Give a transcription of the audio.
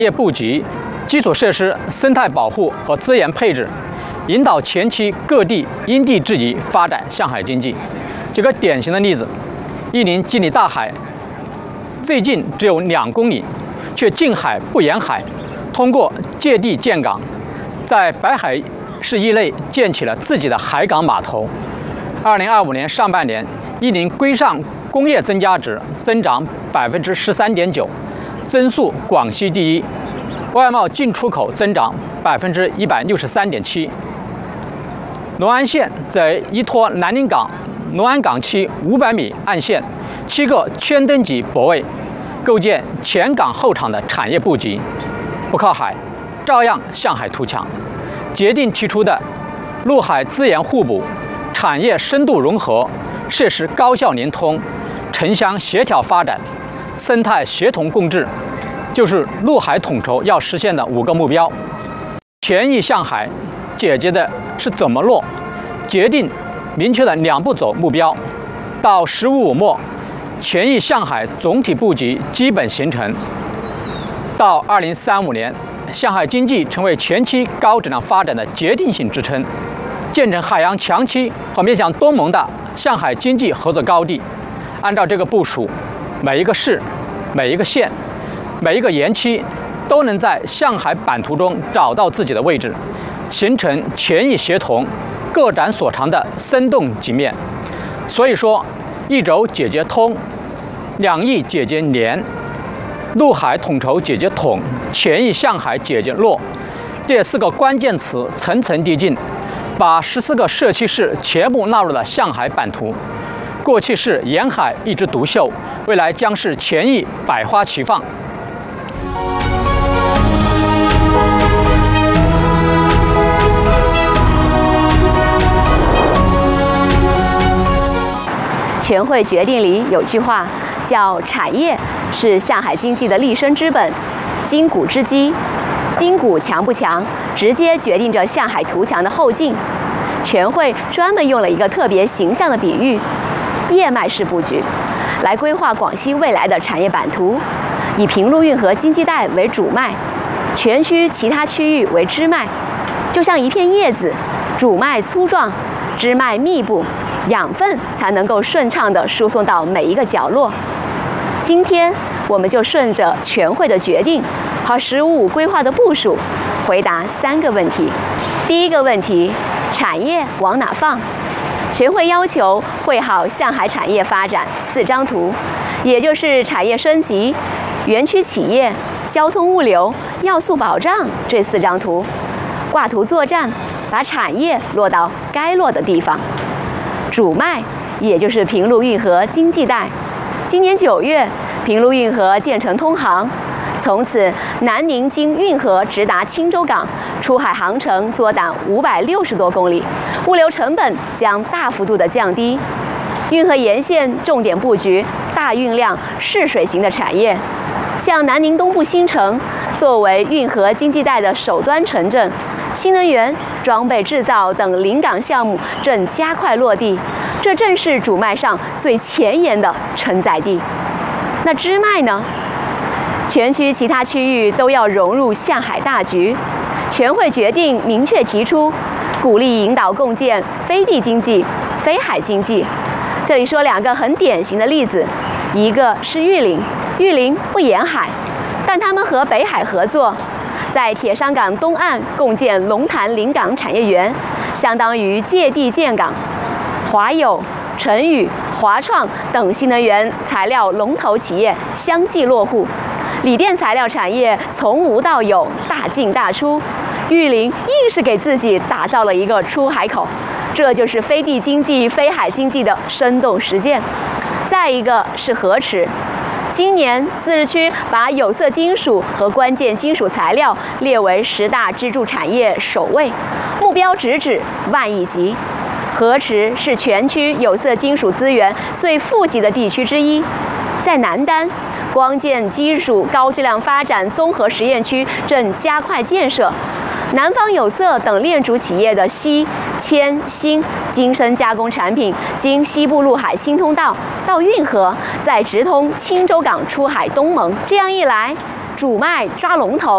业布局、基础设施、生态保护和资源配置，引导前期各地因地制宜发展向海经济。几个典型的例子：毗邻几里大海，最近只有2公里，却近海不沿海，通过借地建港，在白海市域内建起了自己的海港码头。2025年上半年，毗邻规上工业增加值增长13.9%，增速广西第一，外贸进出口增长163.7%。隆安县在依托南宁港隆安港区500米岸线7个圈灯级泊位，构建前港后厂的产业布局，不靠海，照样向海图强。决定提出的陆海资源互补、产业深度融合、设施高效联通、城乡协调发展、生态协同共治，就是陆海统筹要实现的5个目标。全域向海解决的是怎么落，决定明确的2步走目标。到15末，全域向海总体布局基本形成。到2035年，向海经济成为前期高质量发展的决定性支撑，建成海洋强区和面向东盟的向海经济合作高地。按照这个部署，每一个市、每一个县、每一个园区都能在向海版图中找到自己的位置，形成全域协同、各展所长的生动局面。所以说，一轴解决通，2翼解决连，陆海统筹解决统，全域向海解决落，这4个关键词层层递进，把14个社区市全部纳入了向海版图。过去是沿海一枝独秀，未来将是全域百花齐放。 全会决定里有句话叫"产业是向海经济的立身之本，筋骨之基，筋骨强不强，直接决定着向海图强的后劲。全会专门用了一个特别形象的比喻——叶脉式布局，来规划广西未来的产业版图，以平陆运河经济带为主脉，全区其他区域为支脉，就像一片叶子，主脉粗壮，支脉密布，养分才能够顺畅地输送到每一个角落。今天我们就顺着全会的决定和“15+5”规划的部署，回答3个问题。第一个问题，产业往哪放？全会要求绘好向海产业发展4张图，也就是产业升级、园区企业、交通物流、要素保障这4张图，挂图作战，把产业落到该落的地方。主脉也就是平陆运河经济带，今年9月，平陆运河建成通航，从此南宁经运河直达青州港，出海航程缩短560多公里，物流成本将大幅度的降低。运河沿线重点布局大运量试水型的产业，像南宁东部新城，作为运河经济带的首端城镇，新能源、装备制造等临港项目正加快落地，这正是主脉上最前沿的承载地。那支脉呢？全区其他区域都要融入向海大局。全会决定明确提出，鼓励引导共建飞地经济、飞海经济。这里说2个很典型的例子，一个是玉林，玉林不沿海，但他们和北海合作，在铁山港东岸共建龙潭临港产业园，相当于借地建港。华友、晨宇、华创等新能源材料龙头企业相继落户，锂电材料产业从无到有，大进大出。玉林硬是给自己打造了一个出海口，这就是飞地经济、飞海经济的生动实践。再一个是河池，今年自治区把有色金属和关键金属材料列为10大支柱产业首位，目标直指万亿级。河池是全区有色金属资源最富集的地区之一，在南丹，光电金属高质量发展综合实验区正加快建设。南方有色等炼主企业的锡、铅、锌、精深加工产品经西部陆海新通道到运河，再直通青州港出海东盟。这样一来，主脉抓龙头。